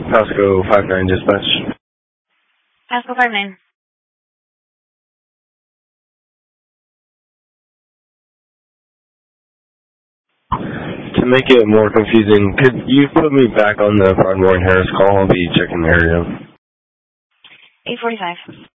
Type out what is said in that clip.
Pasco 59 dispatch. Pasco 59. To make it more confusing, could you put me back on the Broadmoor and Harris call? I'll be checking the area. 845.